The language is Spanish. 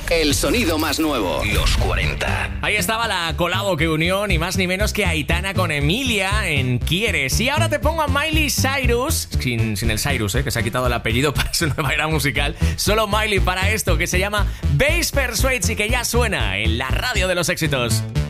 El sonido más nuevo. Los 40. Ahí estaba la colabo que unió ni más ni menos que Aitana con Emilia en Quieres. Y ahora te pongo a Miley Cyrus, sin el Cyrus, que se ha quitado el apellido para su nueva era musical. Solo Miley para esto que se llama Bass Persuades y que ya suena en la radio de los éxitos.